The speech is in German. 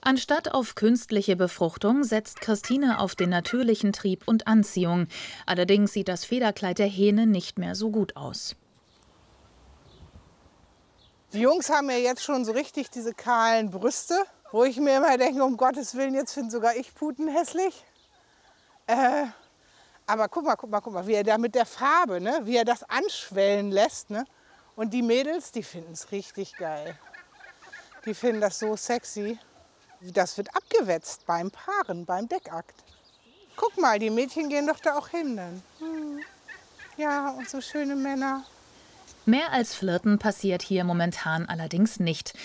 Anstatt auf künstliche Befruchtung setzt Christine auf den natürlichen Trieb und Anziehung. Allerdings sieht das Federkleid der Hähne nicht mehr so gut aus. Die Jungs haben ja jetzt schon so richtig diese kahlen Brüste, wo ich mir immer denke, um Gottes Willen, jetzt finde sogar ich Puten hässlich. Aber guck mal, wie er da mit der Farbe, ne, wie er das anschwellen lässt. Ne? Und die Mädels, die finden es richtig geil. Die finden das so sexy. Das wird abgewetzt beim Paaren, beim Deckakt. Guck mal, die Mädchen gehen doch da auch hin dann. Ja, und so schöne Männer. Mehr als Flirten passiert hier momentan allerdings nicht.